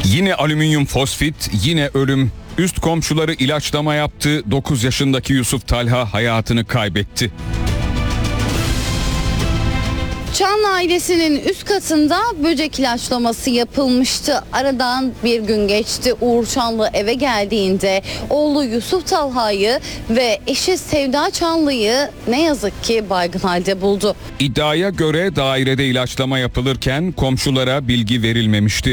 Yine alüminyum fosfit, yine ölüm. Üst komşuları ilaçlama yaptı. 9 yaşındaki Yusuf Talha hayatını kaybetti. Çanlı ailesinin üst katında böcek ilaçlaması yapılmıştı. Aradan bir gün geçti. Uğur Çanlı eve geldiğinde oğlu Yusuf Talha'yı ve eşi Sevda Çanlı'yı ne yazık ki baygın halde buldu. İddiaya göre dairede ilaçlama yapılırken komşulara bilgi verilmemişti.